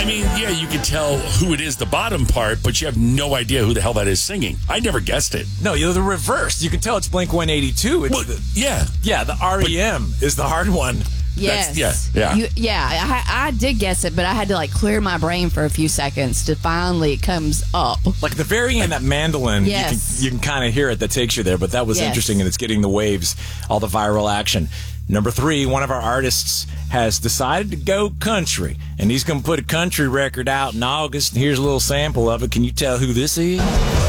I mean, yeah, you can tell who it is, the bottom part, but you have no idea who the hell that is singing. I never guessed it. No, you're the reverse. You can tell it's Blink-182. Well, yeah. Yeah, the REM is the hard one. Yes. Yeah. I did guess it, but I had to clear my brain for a few seconds to finally it comes up. Like the very end, that mandolin, Yes. you can kind of hear it that takes you there, but that was Yes. interesting, and it's getting the waves, all the viral action. Number 3, one of our artists has decided to go country, and he's going to put a country record out in August. Here's a little sample of it. Can you tell who this is?